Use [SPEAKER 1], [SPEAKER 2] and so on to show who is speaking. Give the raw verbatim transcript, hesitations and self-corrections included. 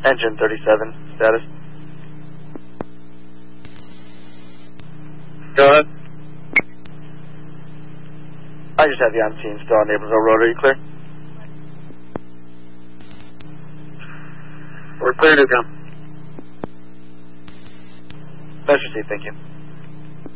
[SPEAKER 1] Engine thirty-seven, status.
[SPEAKER 2] Go ahead.
[SPEAKER 1] I just have you on scene still on Naperville Road. Are you clear?
[SPEAKER 2] We're clear to come.
[SPEAKER 1] That's received, thank you.